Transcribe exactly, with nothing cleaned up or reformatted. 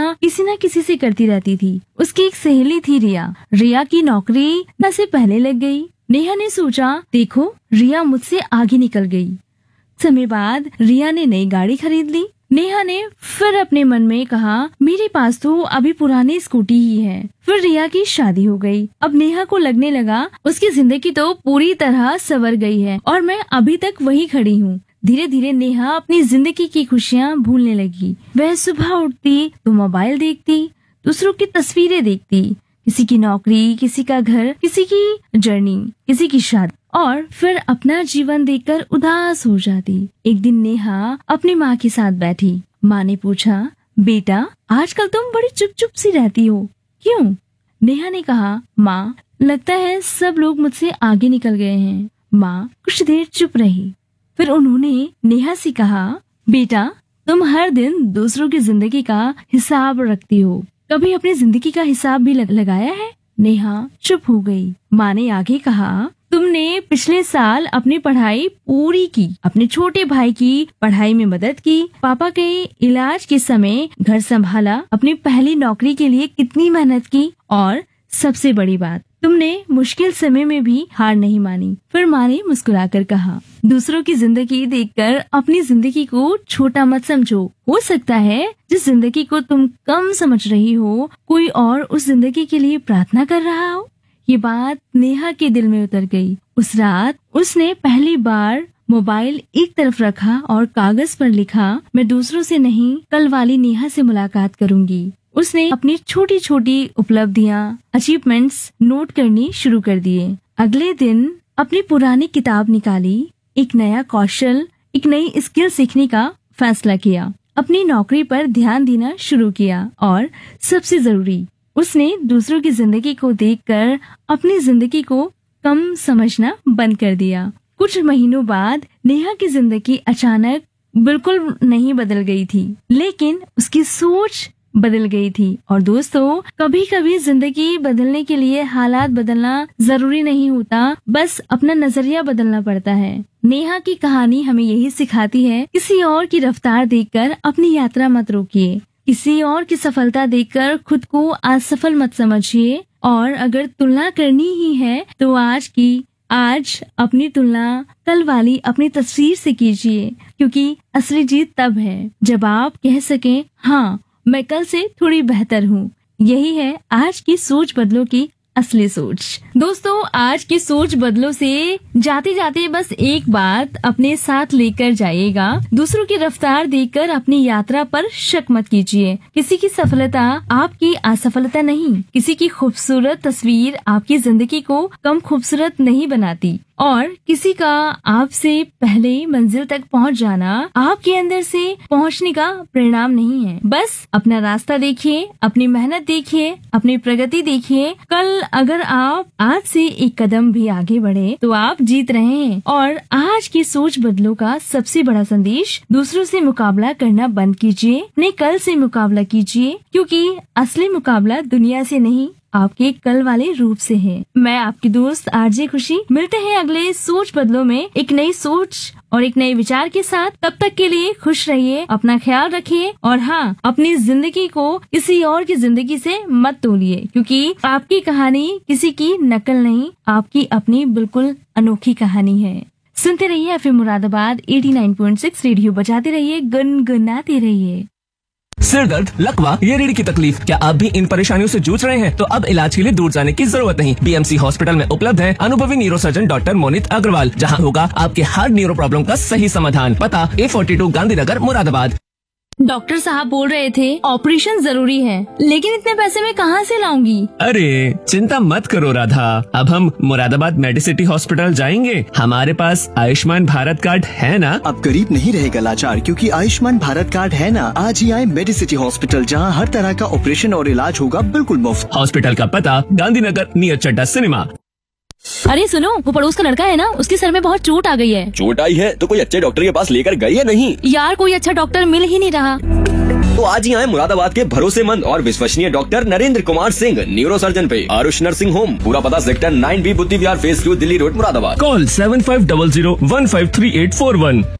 किसी न किसी से करती रहती थी। उसकी एक सहेली थी रिया। रिया की नौकरी न से पहले लग गई। नेहा ने सोचा, देखो रिया मुझसे आगे निकल गई। समय बाद रिया ने नई गाड़ी खरीद ली। नेहा ने फिर अपने मन में कहा, मेरे पास तो अभी पुरानी स्कूटी ही है। फिर रिया की शादी हो गई। अब नेहा को लगने लगा उसकी जिंदगी तो पूरी तरह संवर गई है और मैं अभी तक वही खड़ी हूँ। धीरे धीरे नेहा अपनी जिंदगी की खुशियाँ भूलने लगी। वह सुबह उठती तो मोबाइल देखती, दूसरों की तस्वीरें देखती, किसी की नौकरी, किसी का घर, किसी की जर्नी, किसी की शादी, और फिर अपना जीवन देखकर उदास हो जाती। एक दिन नेहा अपनी माँ के साथ बैठी। माँ ने पूछा, बेटा आजकल तुम बड़ी चुप चुप सी रहती हो, क्यों? नेहा ने कहा, माँ लगता है सब लोग मुझसे आगे निकल गए हैं। माँ कुछ देर चुप रही। फिर उन्होंने नेहा से कहा, बेटा तुम हर दिन दूसरों की जिंदगी का हिसाब रखती हो, कभी अपनी जिंदगी का हिसाब भी लग, लगाया है? नेहा चुप हो गई। माँ ने आगे कहा, तुमने पिछले साल अपनी पढ़ाई पूरी की, अपने छोटे भाई की पढ़ाई में मदद की, पापा के इलाज के समय घर संभाला, अपनी पहली नौकरी के लिए कितनी मेहनत की, और सबसे बड़ी बात, तुमने मुश्किल समय में भी हार नहीं मानी। फिर माँ ने मुस्कुराकर कहा, दूसरों की जिंदगी देखकर अपनी जिंदगी को छोटा मत समझो। हो सकता है जिस जिंदगी को तुम कम समझ रही हो, कोई और उस जिंदगी के लिए प्रार्थना कर रहा हो। ये बात नेहा के दिल में उतर गई। उस रात उसने पहली बार मोबाइल एक तरफ रखा और कागज पर लिखा, मैं दूसरों से नहीं, कल वाली नेहा से मुलाकात करूंगी। उसने अपनी छोटी छोटी उपलब्धियां, अचीवमेंट्स नोट करनी शुरू कर दिए। अगले दिन अपनी पुरानी किताब निकाली, एक नया कौशल, एक नई स्किल सीखने का फैसला किया, अपनी नौकरी पर ध्यान देना शुरू किया, और सबसे जरूरी, उसने दूसरों की जिंदगी को देखकर अपनी जिंदगी को कम समझना बंद कर दिया। कुछ महीनों बाद नेहा की जिंदगी अचानक बिल्कुल नहीं बदल गई थी, लेकिन उसकी सोच बदल गई थी। और दोस्तों, कभी कभी जिंदगी बदलने के लिए हालात बदलना जरूरी नहीं होता, बस अपना नजरिया बदलना पड़ता है। नेहा की कहानी हमें यही सिखाती है, किसी और की रफ्तार देखकर अपनी यात्रा मत रोकिए, किसी और की सफलता देखकर खुद को असफल मत समझिए, और अगर तुलना करनी ही है तो आज की आज अपनी तुलना कल वाली अपनी तस्वीर से कीजिए, क्योंकि असली जीत तब है जब आप कह सकें, हाँ मैं कल से थोड़ी बेहतर हूँ। यही है आज की सोच बदलो की असली सोच। दोस्तों, आज की सोच बदलो से जाते जाते बस एक बात अपने साथ लेकर जाइएगा, दूसरों की रफ्तार देखकर अपनी यात्रा पर शक मत कीजिए। किसी की सफलता आपकी असफलता नहीं, किसी की खूबसूरत तस्वीर आपकी जिंदगी को कम खूबसूरत नहीं बनाती, और किसी का आपसे पहले मंजिल तक पहुंच जाना आपके अंदर से पहुंचने का परिणाम नहीं है। बस अपना रास्ता देखिए, अपनी मेहनत देखिए, अपनी प्रगति देखिए। कल अगर आप आज से एक कदम भी आगे बढ़े तो आप जीत रहे हैं। और आज की सोच बदलो का सबसे बड़ा संदेश, दूसरों से मुकाबला करना बंद कीजिए, अपने कल से मुकाबला कीजिए, क्योंकि असली मुकाबला दुनिया से नहीं, आपके कल वाले रूप से है। मैं आपकी दोस्त आरजे खुशी, मिलते हैं अगले सोच बदलो में एक नई सोच और एक नए विचार के साथ। तब तक के लिए खुश रहिए, अपना ख्याल रखिए, और हाँ, अपनी जिंदगी को किसी और की जिंदगी से मत तोलिए, क्योंकि आपकी कहानी किसी की नकल नहीं, आपकी अपनी बिल्कुल अनोखी कहानी है। सुनते रहिए FM Moradabad eighty nine point six, radio बजाते रहिए, गुनगुनाते रहिए। सिर दर्द, लकवा, ये रीढ़ की तकलीफ, क्या आप भी इन परेशानियों से जूझ रहे हैं? तो अब इलाज के लिए दूर जाने की जरूरत नहीं। बीएमसी हॉस्पिटल में उपलब्ध है अनुभवी न्यूरोसर्जन डॉक्टर मोनित अग्रवाल, जहां होगा आपके हर न्यूरो प्रॉब्लम का सही समाधान। पता ए forty two Gandhinagar Moradabad. Doctor साहब बोल रहे थे ऑपरेशन जरूरी है, लेकिन इतने पैसे मैं कहाँ से लाऊंगी? अरे चिंता मत करो राधा, अब हम मुरादाबाद मेडिसिटी हॉस्पिटल जाएंगे। हमारे पास आयुष्मान भारत कार्ड है ना। अब गरीब नहीं रहेगा लाचार, क्योंकि आयुष्मान भारत कार्ड है ना। आज ही आए मेडिसिटी हॉस्पिटल, जहाँ हर तरह का ऑपरेशन और इलाज होगा बिल्कुल मुफ्त। हॉस्पिटल का पता गांधीनगर नियर चड्डा सिनेमा। अरे सुनो, वो पड़ोस का लड़का है ना, उसके सर में बहुत चोट आ गई है। चोट आई है तो कोई अच्छे डॉक्टर के पास लेकर गई है नहीं? यार कोई अच्छा डॉक्टर मिल ही नहीं रहा। तो आज ही आए मुरादाबाद के भरोसेमंद और विश्वसनीय doctor Narendra Kumar Singh, neuro surgeon पे आरुष नर्सिंग होम। पूरा पता सेक्टर नाइन बी बुद्धि विहार phase two, Delhi road, Moradabad. Call seven five double zero one five three eight four one.